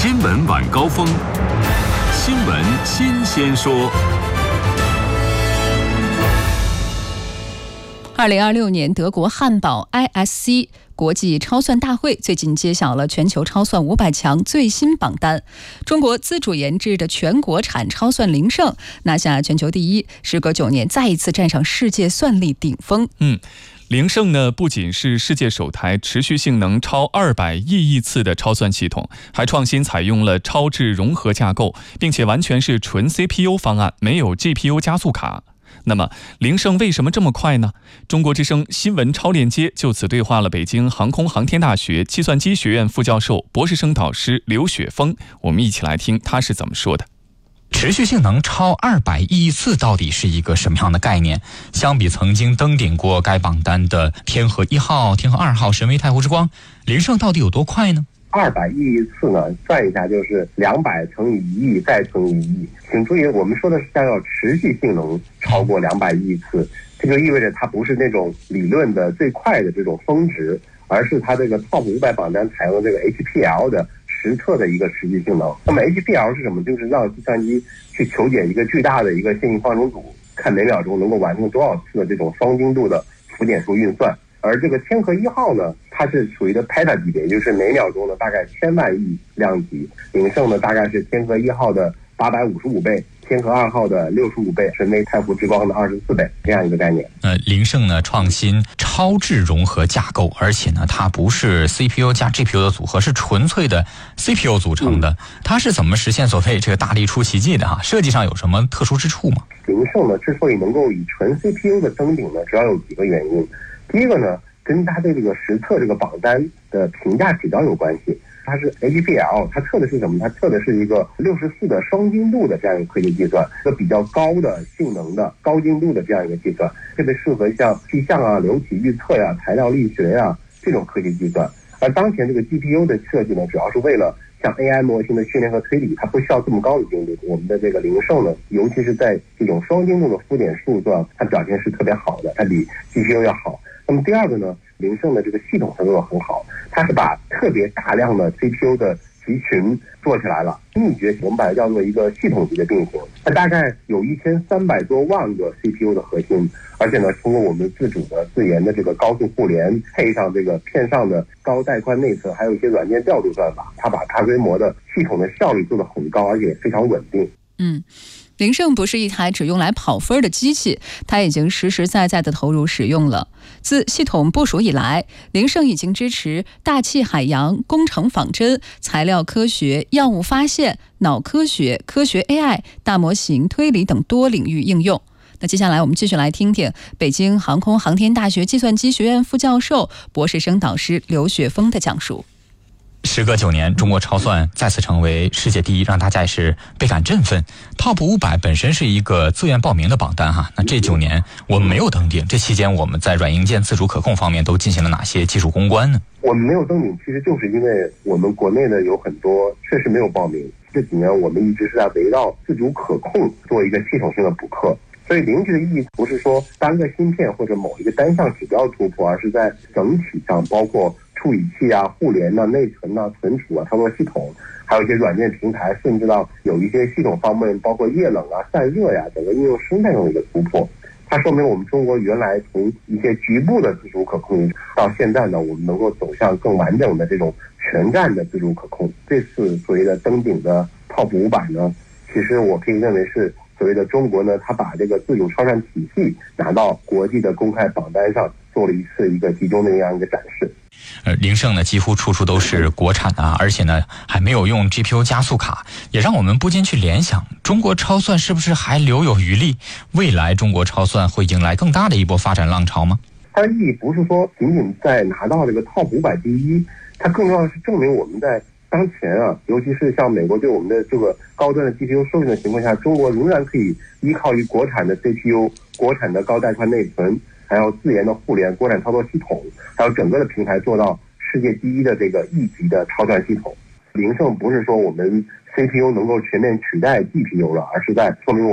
新闻晚高峰，新闻新鲜说。 2026年德国汉堡 ISC 国际超算大会最近揭晓了全球超算500强最新榜单，中国自主研制的全国产超算灵胜拿下全球第一，时隔9年再一次站上世界算力顶峰。 灵胜呢，不仅是世界首台持续性能超200亿次的超算系统，还创新采用了超智融合架构，并且完全是纯 CPU 方案，没有 GPU 加速卡。那么灵胜为什么这么快呢？中国之声新闻超链接就此对话了北京航空航天大学计算机学院副教授、博士生导师刘雪峰，我们一起来听他是怎么说的。 持续性能超200亿次到底是一个什么样的概念？相比曾经登顶过该榜单的天河1号、天河2号、神威太湖之光，灵胜到底有多快呢 ？200亿次呢，算一下就是200乘以1亿再乘以1亿。请注意，我们说的是叫持续性能超过200亿次，这就意味着它不是那种理论的最快的这种峰值，而是它这个 TOP 500榜单采用的这个 HPL 的实测的一个持续性能。那么 HPL 是什么？就是让计算机去求解一个巨大的一个线性方程组，看每秒钟能够完成多少次的这种双精度的浮点数运算。而这个天河1号呢，它是属于的 peta 级别，也就是每秒钟呢大概1000万亿量级。灵胜呢大概是天河1号的855倍，天河2号的65倍，神威太湖之光的24倍，这样一个概念。 灵胜呢创新超智融合架构，而且呢它不是 CPU 加 GPU 的组合，是纯粹的 CPU 组成的。它是怎么实现所谓这个大力出奇迹的设计上有什么特殊之处吗？ 灵胜呢之所以能够以纯 CPU 的登顶呢，主要有几个原因。第一个呢，跟它对这个实测这个榜单的评价指标有关系。它是 HPL， 它测的是什么？它测的是一个64的双精度的这样一个科学计算，一个比较高的性能的高精度的这样一个计算，特别适合像气象啊、流体预测呀、材料力学呀这种科学计算。而当前这个 GPU 的设计呢，主要是为了像 AI 模型的训练和推理，它不需要这么高的精度。我们的这个灵胜呢，尤其是在这种双精度的浮点数上，它表现是特别好的，它比 GPU 要好。那么第二个呢，灵胜的这个系统它做得很好，它是把特别大量的 CPU 的集群做起来了。秘诀我们把它叫做一个系统级的并行，它大概有1300多万个 CPU 的核心，而且呢，通过我们自主的自研的这个高速互联，配上这个片上的高带宽内存，还有一些软件调度算法，它把大规模的系统的效率做得很高，而且非常稳定。 灵胜不是一台只用来跑分的机器，它已经实实在在的投入使用了。自系统部署以来，灵胜已经支持大气海洋、工程仿真、材料科学、药物发现、脑科学、科学 AI、大模型推理等多领域应用。那接下来我们继续来听听北京航空航天大学计算机学院副教授、博士生导师刘雪峰的讲述。 时隔9年，中国超算再次成为世界第一，让大家也是倍感振奋。TOP 500本身是一个自愿报名的榜单那这9年我们没有登顶，这期间我们在软硬件自主可控方面都进行了哪些技术攻关呢？ 我们没有登顶，其实就是因为我们国内的有很多确实没有报名。这几年我们一直是在围绕自主可控做一个系统性的补课。所以灵智的意义不是说单个芯片或者某一个单项指标突破，而是在整体上包括处理器啊、互联啊、内存啊、存储啊、操作系统，还有一些软件平台，甚至到有一些系统方面，包括液冷啊、散热呀，整个应用生态上的一个突破。它说明我们中国原来从一些局部的自主可控到现在呢，我们能够走向更完整的这种全站的自主可控。这次所谓的登顶的 TOP 500呢，其实我可以认为是所谓的中国呢，它把这个自主超算体系拿到国际的公开榜单上，做了一个集中的这样一个展示。 灵胜呢几乎处处都是国产的而且呢还没有用 GPU 加速卡，也让我们不禁去联想，中国超算是不是还留有余力？未来中国超算会迎来更大的一波发展浪潮吗？ 它的意义不是说仅仅在拿到这个 TOP 500第一，它更重要的是证明我们在当前尤其是像美国对我们的这个高端的 GPU 授权的情况下，中国仍然可以依靠于国产的 CPU、国产的高带宽内存，还有自研的互联、国产操作系统，还有整个的平台做到世界第一的这个1级的超算系统。灵胜不是说我们 CPU 能够全面取代 GPU 了，而是在说明